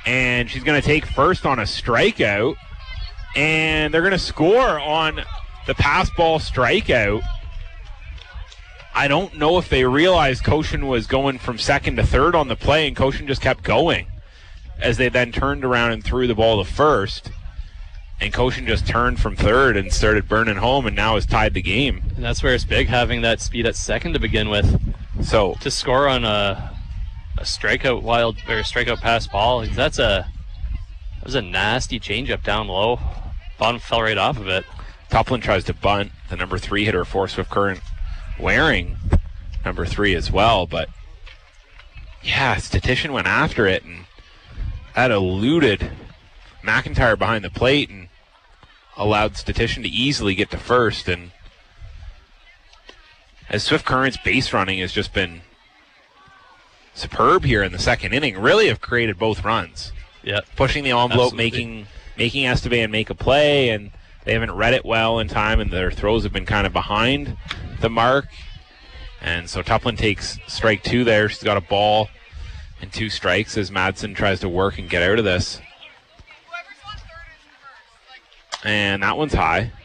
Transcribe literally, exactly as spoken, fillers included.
And she's going to take first on a strikeout. And they're going to score on the pass ball strikeout. I don't know if they realized Cochin was going from second to third on the play, and Cochin just kept going as they then turned around and threw the ball to first. And Cochin just turned from third and started burning home, and now has tied the game. And that's where it's big, having that speed at second to begin with. So to score on a, a strikeout wild or a strikeout pass ball, that's a that was a nasty changeup down low. Bottom fell right off of it. Toplin tries to bunt. The number three hitter for Swift Current wearing number three as well, but yeah, Statistician went after it and that eluded McIntyre behind the plate and allowed Statistician to easily get to first. And as Swift Current's base running has just been superb here in the second inning, really have created both runs. Yeah, pushing the envelope, absolutely. making making Esteban make a play, and they haven't read it well in time, and their throws have been kind of behind the mark. And so Toplin takes strike two there. She's got a ball and two strikes as Madsen tries to work and get out of this. And that one's high.